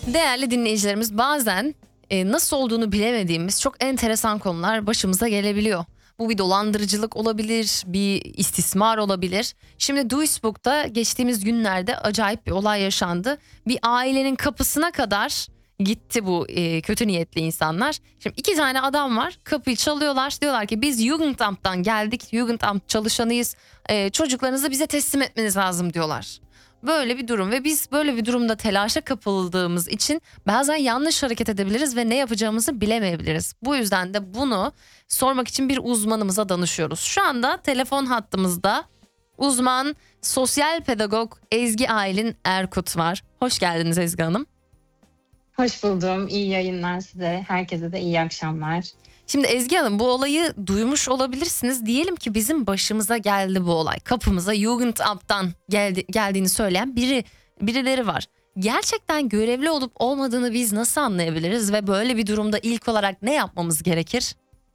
Değerli dinleyicilerimiz, bazen nasıl olduğunu bilemediğimiz çok enteresan konular başımıza gelebiliyor. Bu bir dolandırıcılık olabilir, bir istismar olabilir. Şimdi Duisburg'da geçtiğimiz günlerde acayip bir olay yaşandı. Bir ailenin kapısına kadar gitti bu kötü niyetli insanlar. Şimdi 2 tane adam var, kapıyı çalıyorlar. Diyorlar ki biz Jugendamt'tan geldik, Jugendamt çalışanıyız. Çocuklarınızı bize teslim etmeniz lazım diyorlar. Böyle bir durum ve biz böyle bir durumda telaşa kapıldığımız için bazen yanlış hareket edebiliriz ve ne yapacağımızı bilemeyebiliriz. Bu yüzden de bunu sormak için bir uzmanımıza danışıyoruz. Şu anda telefon hattımızda uzman sosyal pedagog Ezgi Aylin Erkut var. Hoş geldiniz Ezgi Hanım. Hoş buldum. İyi yayınlar size. Herkese de iyi akşamlar. Şimdi Ezgi Hanım, bu olayı duymuş olabilirsiniz. Diyelim ki bizim başımıza geldi bu olay. Kapımıza Jugendamt'tan geldiğini söyleyen birileri var. Gerçekten görevli olup olmadığını biz nasıl anlayabiliriz ve böyle bir durumda ilk olarak ne yapmamız gerekir?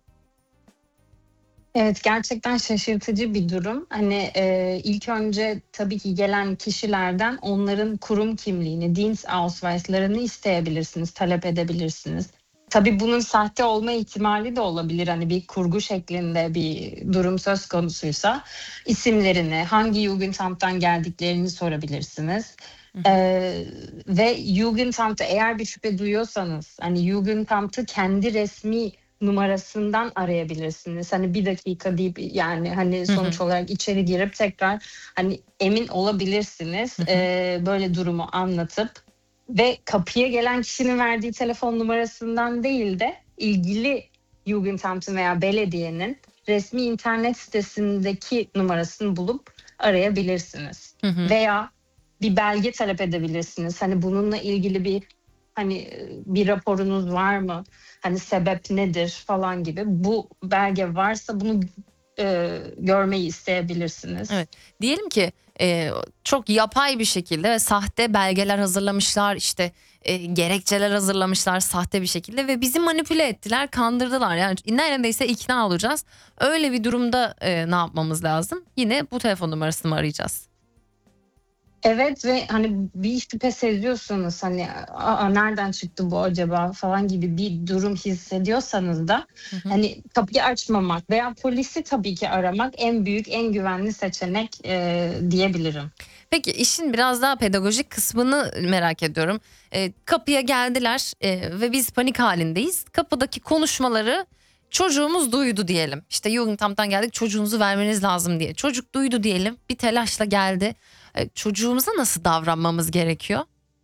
Evet, gerçekten şaşırtıcı bir durum. Hani ilk önce tabii ki gelen kişilerden onların kurum kimliğini, Dienstausweis'larını isteyebilirsiniz, talep edebilirsiniz. Tabii bunun sahte olma ihtimali de olabilir. Hani bir kurgu şeklinde bir durum söz konusuysa isimlerini, hangi Jugendamt'tan geldiklerini sorabilirsiniz. Hı hı. Ve Jugendamt'ta eğer bir şüphe duyuyorsanız hani Jugendamt'ı kendi resmi numarasından arayabilirsiniz. Hani bir dakika deyip yani hani Hı hı. sonuç olarak içeri girip tekrar hani emin olabilirsiniz. Hı hı. Böyle durumu anlatıp ve kapıya gelen kişinin verdiği telefon numarasından değil de ilgili Jugendamt'ın veya belediyenin resmi internet sitesindeki numarasını bulup arayabilirsiniz. Hı hı. Veya bir belge talep edebilirsiniz. Hani bununla ilgili bir raporunuz var mı? Hani sebep nedir falan gibi. Bu belge varsa bunu görmeyi isteyebilirsiniz. Evet. Diyelim ki çok yapay bir şekilde ve sahte belgeler hazırlamışlar, işte gerekçeler hazırlamışlar sahte bir şekilde ve bizi manipüle ettiler, kandırdılar. Yani neredeyse ikna olacağız. Öyle bir durumda ne yapmamız lazım? Yine bu telefon numarasını mı arayacağız? Evet ve hani bir şüphe seziyorsanız hani nereden çıktı bu acaba falan gibi bir durum hissediyorsanız da Hı hı. hani kapıyı açmamak veya polisi tabii ki aramak en büyük en güvenli seçenek diyebilirim. Peki, işin biraz daha pedagojik kısmını merak ediyorum. Kapıya geldiler ve biz panik halindeyiz. Kapıdaki konuşmaları çocuğumuz duydu diyelim. İşte Jugendamt'tan geldik, çocuğunuzu vermeniz lazım diye. Çocuk duydu diyelim, bir telaşla geldi. Çocuğumuza nasıl davranmamız gerekiyor?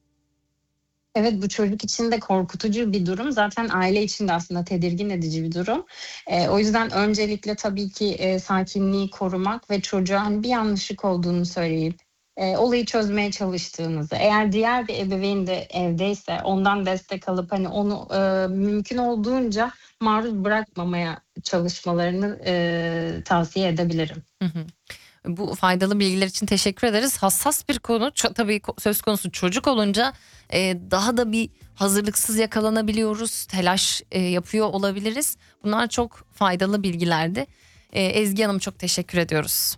Evet, bu çocuk için de korkutucu bir durum. Zaten aile için de aslında tedirgin edici bir durum. O yüzden öncelikle tabii ki sakinliği korumak ve çocuğa hani bir yanlışlık olduğunu söyleyip olayı çözmeye çalıştığınızı, eğer diğer bir ebeveyn de evdeyse ondan destek alıp hani onu mümkün olduğunca maruz bırakmamaya çalışmalarını tavsiye edebilirim. Hı hı. Bu faydalı bilgiler için teşekkür ederiz. Hassas bir konu. Tabii söz konusu çocuk olunca daha da bir hazırlıksız yakalanabiliyoruz. Telaş yapıyor olabiliriz. Bunlar çok faydalı bilgilerdi. Ezgi Hanım, çok teşekkür ediyoruz.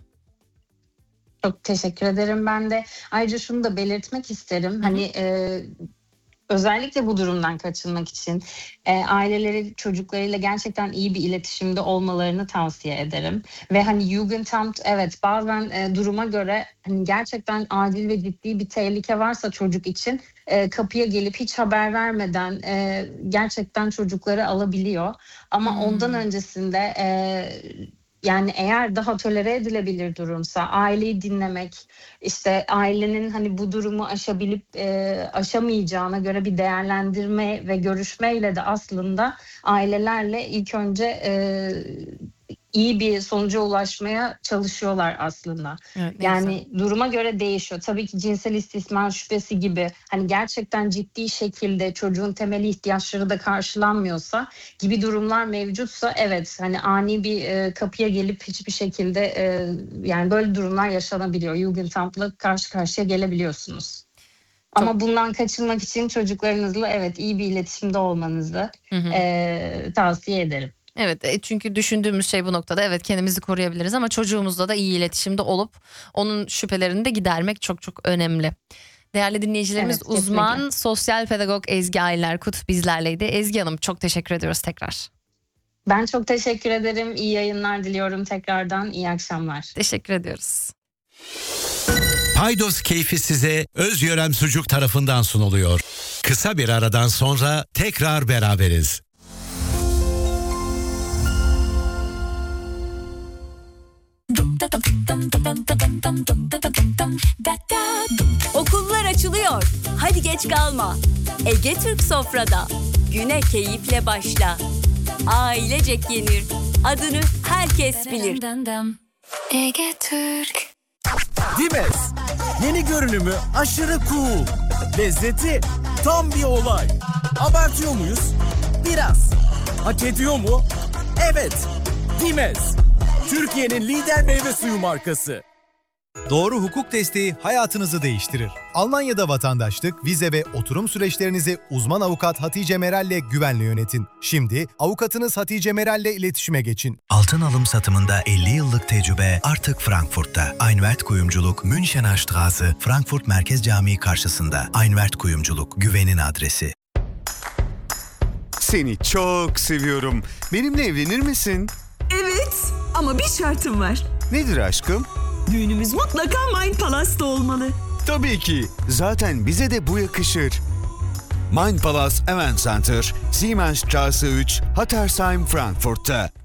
Çok teşekkür ederim ben de. Ayrıca şunu da belirtmek isterim. Hı hı. Hani özellikle bu durumdan kaçınmak için aileleri çocuklarıyla gerçekten iyi bir iletişimde olmalarını tavsiye ederim. Ve hani Jugendamt evet bazen duruma göre hani gerçekten acil ve ciddi bir tehlike varsa çocuk için kapıya gelip hiç haber vermeden gerçekten çocukları alabiliyor. Ama ondan Hmm. öncesinde yani eğer daha tolere edilebilir durumsa aileyi dinlemek, işte ailenin hani bu durumu aşabilip aşamayacağına göre bir değerlendirme ve görüşmeyle de aslında ailelerle ilk önce iyi bir sonuca ulaşmaya çalışıyorlar aslında. Evet, ne güzel. Yani duruma göre değişiyor. Tabii ki cinsel istismar şüphesi gibi hani gerçekten ciddi şekilde çocuğun temel ihtiyaçları da karşılanmıyorsa gibi durumlar mevcutsa evet hani ani bir kapıya gelip hiçbir şekilde yani böyle durumlar yaşanabiliyor. Jugendamt'la karşı karşıya gelebiliyorsunuz. Çok. Ama bundan kaçınmak için çocuklarınızla evet iyi bir iletişimde olmanızı Hı hı. tavsiye ederim. Evet, çünkü düşündüğümüz şey bu noktada, evet, kendimizi koruyabiliriz ama çocuğumuzla da iyi iletişimde olup onun şüphelerini de gidermek çok çok önemli. Değerli dinleyicilerimiz, Evet, kesinlikle. uzman sosyal pedagog Ezgi Aylerkut bizlerleydi. Ezgi Hanım, çok teşekkür ediyoruz tekrar. Ben çok teşekkür ederim. İyi yayınlar diliyorum tekrardan. İyi akşamlar. Teşekkür ediyoruz. Paydos keyfi size Özgören Sucuk tarafından sunuluyor. Kısa bir aradan sonra tekrar beraberiz. Okullar açılıyor. Hadi geç kalma. Ege Türk sofrada. Güne keyifle başla. Ailecek yenir. Adını herkes bilir. Ege Türk. Dimes. Yeni görünümü aşırı cool. Lezzeti tam bir olay. Abartıyor muyuz? Biraz. Hak ediyor mu? Evet. Dimes. Türkiye'nin lider meyve suyu markası. Doğru hukuk desteği hayatınızı değiştirir. Almanya'da vatandaşlık, vize ve oturum süreçlerinizi uzman avukat Hatice Meral'le güvenle yönetin. Şimdi avukatınız Hatice Meral'le iletişime geçin. Altın alım satımında 50 yıllık tecrübe artık Frankfurt'ta. Einwert Kuyumculuk, Münchener Straße, Frankfurt Merkez Camii karşısında. Einwert Kuyumculuk, güvenin adresi. Seni çok seviyorum. Benimle evlenir misin? Evet ama bir şartım var. Nedir aşkım? Düğünümüz mutlaka Mind Palace'ta olmalı. Tabii ki. Zaten bize de bu yakışır. Mind Palace Event Center, Siemensstraße 3, Hattersheim, Frankfurt'ta.